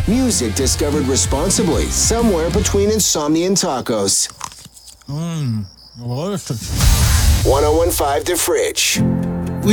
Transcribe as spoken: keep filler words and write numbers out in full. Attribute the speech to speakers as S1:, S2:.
S1: Music discovered responsibly, somewhere between insomnia and tacos.
S2: Mmm, delicious.
S1: ten fifteen The Fridge.